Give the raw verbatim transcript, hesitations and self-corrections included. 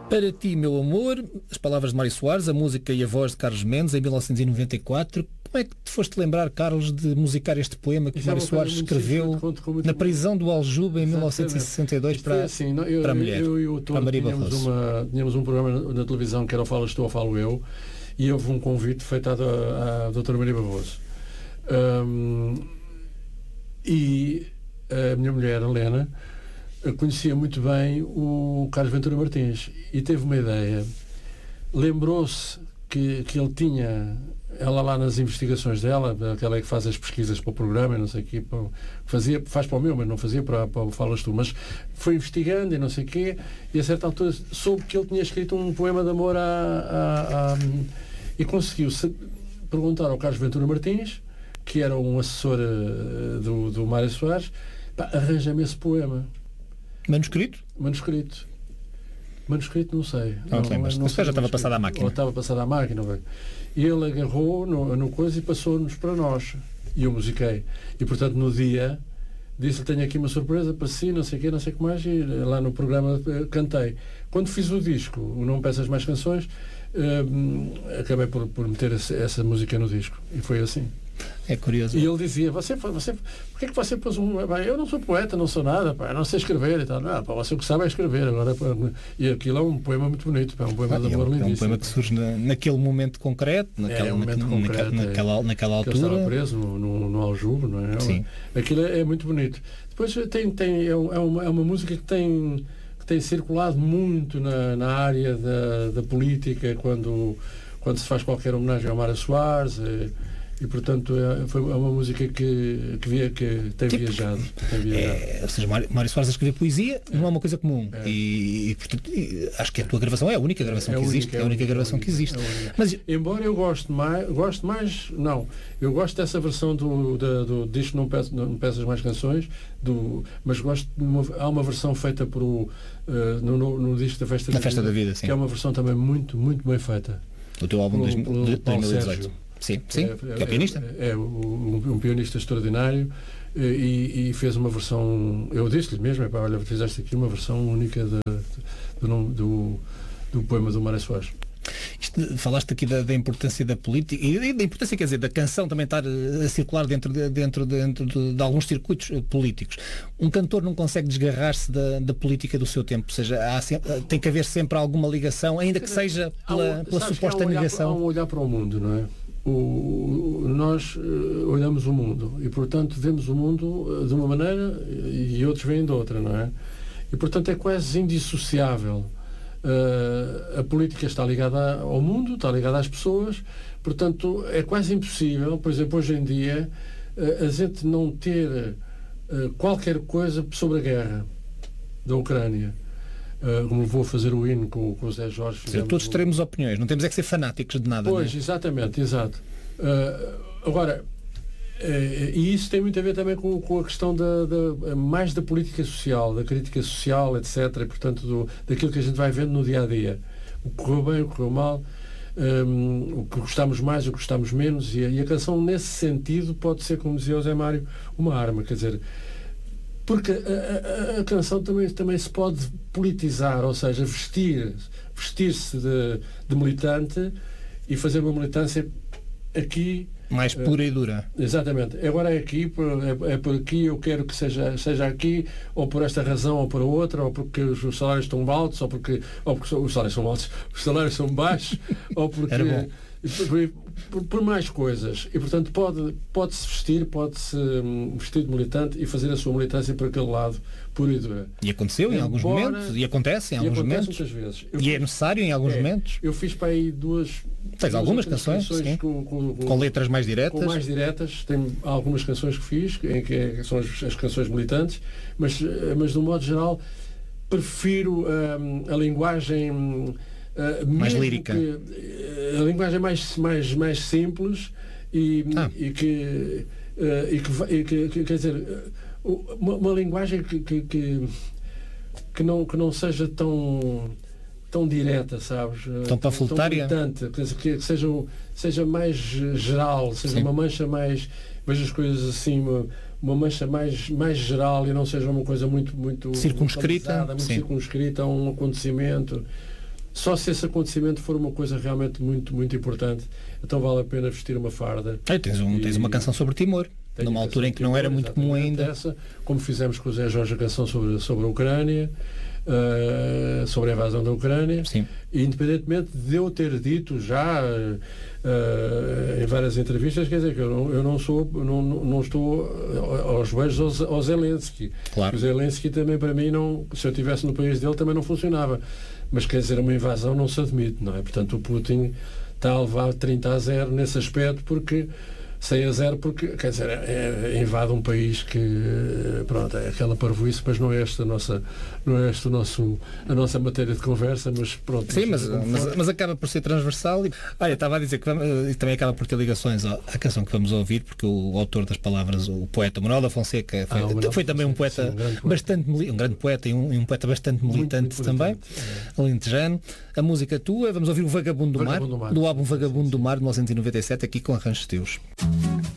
Para ti, meu amor, as palavras de Mário Soares, a música e a voz de Carlos Mendes, em mil novecentos e noventa e quatro. Como é que te foste lembrar, Carlos, de musicar este poema que Mário Soares escreveu na prisão do Aljube em mil novecentos e sessenta e dois para, assim, não, eu, para a mulher, eu, eu, eu, para a Maria tínhamos, Barroso? uma, tínhamos um programa na, na televisão que era o Falas Tu ou Falo Eu, e houve um convite feito à, à doutora Maria Barroso. Um, e a minha mulher, Helena, conhecia muito bem o Carlos Ventura Martins e teve uma ideia. Lembrou-se que, que ele tinha, ela lá nas investigações dela, aquela que faz as pesquisas para o programa, não sei o quê, para, fazia, faz para o meu, mas não fazia para, para o Falas Tu, mas foi investigando e não sei o quê, e a certa altura soube que ele tinha escrito um poema de amor a, a, a, e conseguiu perguntar ao Carlos Ventura Martins, que era um assessor uh, do, do Mário Soares, pá, arranja-me esse poema. Manuscrito? Manuscrito. Manuscrito não sei. Não, não, mas não sei, já estava passado à máquina. Ou estava passado à máquina. Bem. E ele agarrou no, no coisa e passou-nos para nós. E eu musiquei. E, portanto, no dia, disse-lhe, tenho aqui uma surpresa para si, não sei o quê, não sei o que mais, e lá no programa cantei. Quando fiz o disco, o Não Peças Mais Canções, hum, acabei por, por meter essa, essa música no disco. E foi assim. É curioso. E ele dizia, você, você, porquê que você pôs um... Bem, eu não sou poeta, não sou nada, pá, não sei escrever e tal. Não, pá, você o que sabe é escrever. Agora, pá, e aquilo é um poema muito bonito, pá, um poema ah, de amor é, lindíssimo. É um poema que surge na, naquele momento concreto, naquela, é, um momento na, concreto, naquela, naquela, naquela altura. Ele estava preso no, no, no Aljube, não é? Sim. Aquilo é, é muito bonito. Depois tem, tem, é, uma, é uma música que tem, que tem circulado muito na, na área da, da política, quando, quando se faz qualquer homenagem ao Mário Soares. É, e portanto é, foi uma música que, que, via, que tem tipo, viajado, tem viajado. É, ou seja, Mário, Mário Soares a escrever poesia é. não é uma coisa comum é. e, e portanto e, acho que a tua gravação é a única gravação é que única, existe é a única, única gravação é única, que existe é mas embora eu goste mais gosto mais não eu gosto dessa versão do, do, do disco não, peço, não peças mais canções do, mas gosto de uma, há uma versão feita por o, uh, no, no, no disco da Festa, Na da, Festa vida, da Vida sim. que é uma versão também muito muito bem feita. O teu álbum de dois mil e dezoito. Sim, sim, é, que é pianista. É, é um, um pianista extraordinário e, e fez uma versão, eu disse-lhe mesmo, é, pá, olha, fizeste aqui uma versão única de, de, do, do, do poema do Mário Soares. Isto, falaste aqui da, da importância da política e da importância, quer dizer, da canção também estar a circular dentro de, dentro, dentro de, de alguns circuitos políticos. Um cantor não consegue desgarrar-se da, da política do seu tempo, ou seja, há sempre, tem que haver sempre alguma ligação, ainda que seja pela, pela suposta negação. Há um olhar para o mundo, não é? O, nós uh, olhamos o mundo e, portanto, vemos o mundo uh, de uma maneira e outros veem de outra, não é? E, portanto, é quase indissociável. Uh, a política está ligada ao mundo, está ligada às pessoas, portanto, é quase impossível, por exemplo, hoje em dia, uh, a gente não ter uh, qualquer coisa sobre a guerra da Ucrânia. Uh, como vou fazer o hino com, com o Zé Jorge. Sim, todos um... teremos opiniões, não temos é que ser fanáticos de nada. Pois, né? exatamente, exato. Uh, agora, uh, e isso tem muito a ver também com, com a questão da, da, mais da política social, da crítica social, etcétera. E, portanto, do, daquilo que a gente vai vendo no dia-a-dia. O que correu bem, o que correu mal, um, o que gostamos mais, o que gostamos menos, e a, e a canção, nesse sentido, pode ser, como dizia o Zé Mário, uma arma, quer dizer... Porque a, a, a canção também, também se pode politizar, ou seja, vestir, vestir-se de, de militante e fazer uma militância aqui... Mais pura uh, e dura. Exatamente. Agora é aqui, é, é por aqui, eu quero que seja, seja aqui, ou por esta razão, ou por outra, ou porque os, os salários estão altos, ou porque, ou porque os salários são altos, os salários são baixos, ou porque... Por, por, por mais coisas, e portanto pode, pode-se vestir, pode-se um, vestir de militante e fazer a sua militância por aquele lado puro e dura. E aconteceu em Embora, alguns momentos, e acontece em e alguns momentos, muitas vezes. Eu e fiz, é necessário em alguns é, momentos. Eu fiz para aí duas... Tens algumas canções, canções com, com, com, com letras mais diretas. Com mais diretas, tenho algumas canções que fiz, em que é, são as, as canções militantes, mas, mas de um modo geral prefiro um, a linguagem... Um, Uh, mais lírica, que, uh, a linguagem mais mais mais simples e, ah. e que uh, e que, e que, que quer dizer uh, uma, uma linguagem que, que, que que não que não seja tão tão direta, sabes, tão panfletária, tão que, que seja seja mais geral, seja Sim. uma mancha mais, veja as coisas assim, uma, uma mancha mais mais geral e não seja uma coisa muito muito circunscrita, muito, muito circunscrita a um acontecimento. só se esse acontecimento for uma coisa realmente muito, muito importante, então vale a pena vestir uma farda. É, tens, um, e, tens uma canção sobre Timor, numa altura em que não era muito comum ainda. Essa, como fizemos com o Zé Jorge a canção sobre, sobre a Ucrânia, uh, sobre a invasão da Ucrânia. Sim. E independentemente de eu ter dito já uh, em várias entrevistas, quer dizer que eu não, eu não sou, não, não estou aos beijos ao, ao Zelensky. Claro. O Zelensky também, para mim, não, se eu estivesse no país dele, também não funcionava. Mas quer dizer, uma invasão não se admite, não é? Portanto, o Putin está a levar trinta a zero nesse aspecto, porque cem a zero, porque, quer dizer, é, é, invade um país que, pronto, é aquela parvoíce, mas não é esta a nossa, não é este o nosso, a nossa matéria de conversa, mas pronto. Sim, mas, mas, mas acaba por ser transversal e, olha, estava a dizer que vamos, e também acaba por ter ligações à, à canção que vamos ouvir, porque o, o autor das palavras, o poeta Manuel da Fonseca, foi, ah, foi também um poeta, sim, um grande poeta, bastante, um grande poeta e um, e um poeta bastante militante, muito, muito também, é. alentejano. A música tua, vamos ouvir o Vagabundo do Vagabundo Mar, do, Mar, do álbum Vagabundo sim, sim. do Mar, de mil novecentos e noventa e sete, aqui com Arranjos Teus.